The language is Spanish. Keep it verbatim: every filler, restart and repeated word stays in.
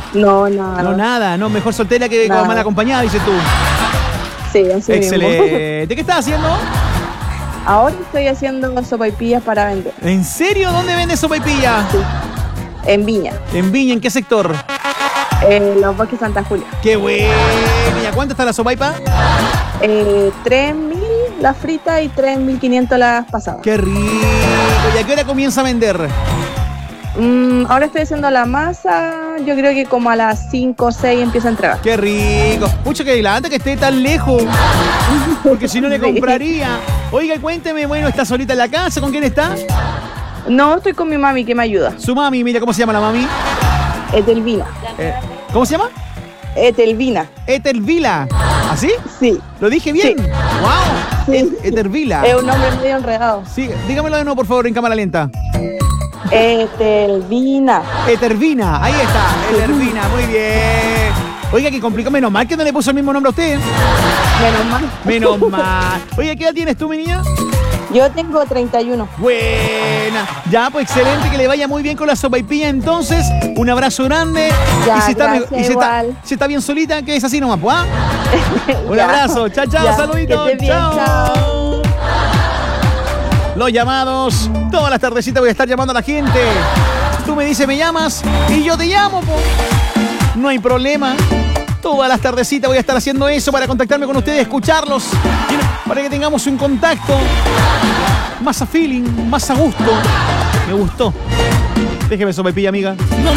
No, nada. No, nada, no, mejor soltera que Nada. mal acompañada, dices tú. Sí, así mismo. Excelente. ¿Qué estás haciendo? Ahora estoy haciendo sopaipillas para vender. ¿En serio? ¿Dónde vendes sopaipilla? En Viña, En Viña, ¿en qué sector? en Los Bosques Santa Julia. ¡Qué bueno! ¿Y a cuánto está la sopaipa? Eh, tres mil la frita y tres mil quinientos las pasadas. ¡Qué rico! ¿Y a qué hora comienza a vender? Mm, ahora estoy haciendo la masa, yo creo que como a las cinco o seis empiezo a entregar. ¡Qué rico! Pucha, que adelante que esté tan lejos. Porque si no le Sí. compraría. Oiga, cuénteme, bueno, ¿está solita en la casa? ¿Con quién está? No, estoy con mi mami que me ayuda. Su mami, mira, ¿cómo se llama la mami? Etelvina. Eh, ¿Cómo se llama? Etelvina. Etelvila. ¿Así? Sí. ¿Lo dije bien? Sí. ¡Wow! Sí. Et- Etelvila. Es un nombre medio enredado. Sí, dígamelo de nuevo, por favor, en cámara lenta. Etelvina. Etervina, ahí está, Etervina, muy bien. Oiga, que complicó, menos mal que no le puso el mismo nombre a usted. Menos mal. Menos mal. Oiga, ¿qué edad tienes tú, mi niña? Yo tengo treinta y uno. Buena. Ya, pues excelente, que le vaya muy bien con la sopaipilla. Entonces, un abrazo grande. Ya, y si está, gracias, y si está, igual. si está bien solita, que es así nomás, pues, ¿ah? Un Ya. abrazo. Chao, chao, Ya, saluditos. que estés bien, chao. Los llamados. Todas las tardecitas voy a estar llamando a la gente. Tú me dices, me llamas y yo te llamo, po. No hay problema. Todas las tardecitas voy a estar haciendo eso para contactarme con ustedes, escucharlos, para que tengamos un contacto más a feeling, más a gusto. Me gustó. Déjeme sopaipilla, amiga. No